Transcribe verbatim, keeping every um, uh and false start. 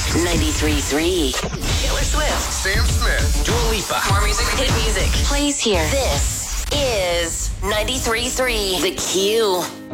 ninety-three three. Taylor Swift. Sam Smith. Dua Lipa. More music. Hit music. Plays here. This is ninety-three three. The Q.